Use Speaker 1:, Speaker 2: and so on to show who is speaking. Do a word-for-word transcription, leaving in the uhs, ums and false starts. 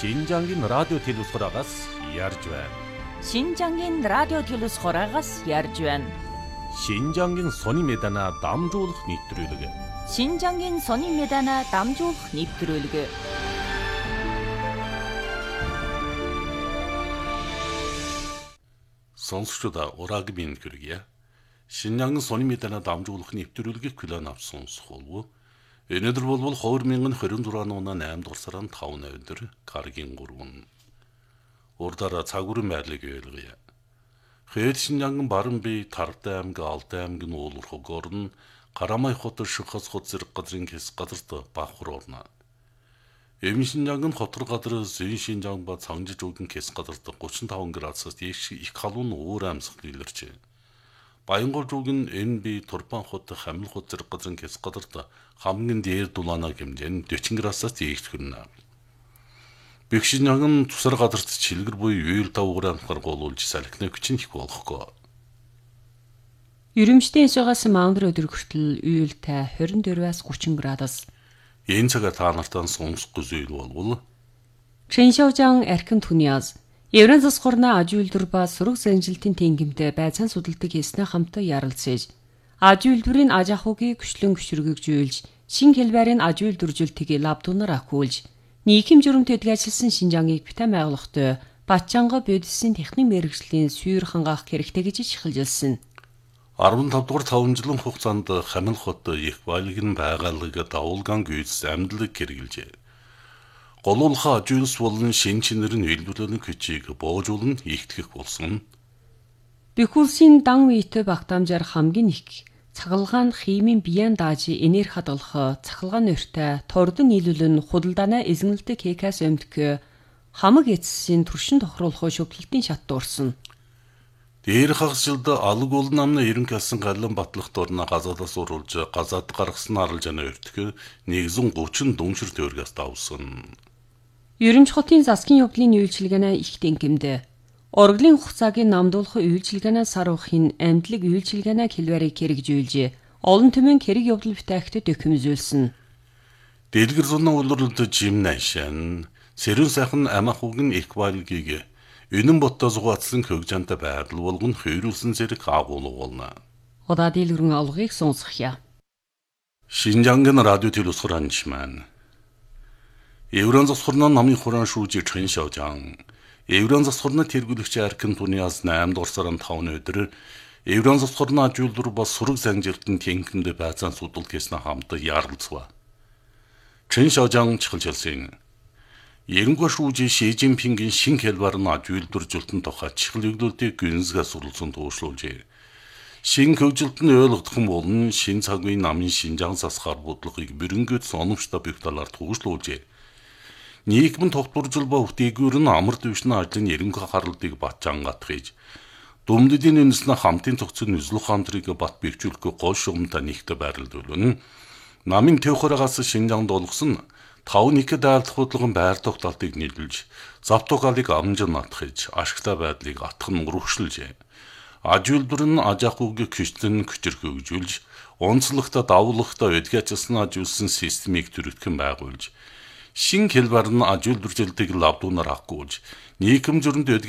Speaker 1: 신장인 라디오 телевизорагаас ярьж байна.
Speaker 2: 신장인 라디오 телевизорагаас ярьж байна.
Speaker 1: 신장인 сони медана дамжуулах нэвтрүүлэг.
Speaker 2: 신장인 сони медана дамжуулах нэвтрүүлэг.
Speaker 1: Сонсогчдоо ураг минь хүргье. Шинжаангын сони медана дамжуулах нэвтрүүлгийг хүлээн авсан сонсголоо. Өнөөдөр болвол хоёр мянган двадцать четыре оны eight дугаар сарын five өдөр гарагийн three. Урдаараа цагуурын байрлыг ойлгоё. Хэд Шинжаангын баруун бие Тарвтай аймаг, Алтай аймгийн уулуурхаг орн, Карамай хотор Шухас хот зэрэг газрын хэс газарт Бахур орно. Эм Шинжаангын хотор газар Зүүн Шинжаан ба Цангжиж өвгөн хэс газарт thirty-five градусаас дээш их халуун уур амьсгал илэрчээ. Баянгол жуугийн энэ би Турпан хот Хамил хот зэрэг газрын хэс газарт хамгийн дээр дулаанаа хэмжээ нь forty градусаас дээш хүрнэ. Бэгшинягын тусар газарт чилгэр буй үйл давгар амхар голуулж салхины хүчин их болохгүй.
Speaker 2: Ерөмшдийн эсвэгээс мангар өдөр хүртэл үеэлтэй twenty-four-аас thirty градус.
Speaker 1: Энэ цагаар та нартаа сонсохгүй зүйл болвол
Speaker 2: Чэншоужан архин түниаз Еврен засгорна ажуулдур ба сураг занжилтын тэнгимтэй байцаан судалдаг хийснэ хамтаа ярилцээж ажуулдурын аж ахуйг хүчлэн гүшргэгжүүлж шин хэлбэрийн ажуулдуржилтгийг лабдунаар ахиулж нийгэм журам төдг ажилласан Шинжаангийг битэн байгуулгатай Батчанга бодисын техник мэргэжлийн сүйр хангаах хэрэгтэй гэж шилжилсэн.
Speaker 1: fifty-five дугаар five жилийн хугацаанд Хамил хот их байлгийн байгаалагыг давуулгаан гүйс амьдлаг хэрэгжилжээ. Голуулха ажуулс болон шин чинэр нь үйлдвэрлэлийн хүчийг боожуулан ихтгэх болсон.
Speaker 2: Бэхүүлсийн дан үетэй багтаамжаар хамгийн их цагалгаан химийн биеэн дааж энерги хадгалах цахалгаан нөртэй тордон нийлүүлэн худалдааны эзэнэлдэг кекас өмдөх хамаг эцсийн төршин тохируулах шүтлэлтийн шат дуурсан.
Speaker 1: Дээр хагасжилд алг уулын амны ерөнхий асан галан батлах дорна газаадаас уруулж газаад гаргасан арал жана өртгөө one hundred thirty дүншир төгрөгөөс давсан.
Speaker 2: Ерөнч хотын засгийн явдлын үйлчилгээнэ их тэнгимдэ. Орглын хугацаагийн намдуулах үйлчилгээнэ сарвахын амтлаг үйлчилгээнэ хэлбэрийг хэрэгжүүлж олон түмэн хэрэг явдал бүтээгдэд дөхөмзүүлсэн.
Speaker 1: Дэлгэр зуна улралд жим найшан сэрүүн сайхан амах угн эквалгийг үнэн боттоо зугаацлан хөгжантай байдал болгон хöyрүүлсэн зэрэг агуулга болно.
Speaker 2: Удаа дэлгэрэн алгыг сонсохъя.
Speaker 1: Шинжаангын радио телевизор анчман. Еврен засгорны намын хураан шүүж Чэншоужан. Еврен засгорны тэргүүлэгч архин түниас eight дугаар сарын five өдөр Еврен засгорны ажуулдур ба сураг занжилтын тэнгимд байцаан судалт хийснэ хамтаа ярилцлаа. Чэншоужан чихэлжэлсэн. Ерөнхий шүүж Ши Жинпингийн шин хэлбэрийн ажуулдуржилтын тухай чихэлжүүлэлтийг гүнзгээс суралцсан туушлуулжээ. Шин хөгжилтөнд ойлгох юм бол шин цагийн намын Шинжаан засгаар бодлогыг бэрэнгэд соnomжтой бүх талаар туушлуулжээ. Нийгмийн тогтворжил ба үтээгүүр нь амар дэвшний ажлын ерөнхий харалтыг Батчангат хийж дүмдэдийн үнэснэ хамтын цогцол нөлөх хамтрыг бат бэвчүүлэхгүй гол шугамтай нэгтэ байрлуулна. Намын төвхөрагаас Шинжаанд олгосон five one даалдах бодлогын байр тогтоолтыг нийлүүлж завтугалыг амжин натхиж ашигтай байдлыг атган өргөжлөжээ. Ажуулдур нь аж ахуйг хүчлэн хүчрхэгжүүлж онцлогтой давуулагтай эдгэжсэн ажуулсан системийг төрөлхөн байгуулж шин хэлбэр нь ажуулдуржилтыг лавдуунаар ахгүйж нийгэм журмд